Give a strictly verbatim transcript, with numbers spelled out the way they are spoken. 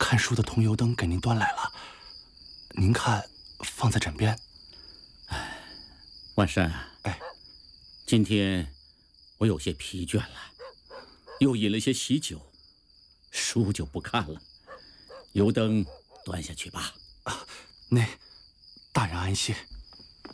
看书的铜油灯给您端来了，您看，放在枕边。 哎，万山， 哎， 今天我有些疲倦了，又饮了些喜酒，书就不看了，油灯端下去吧。 啊，那大人安心。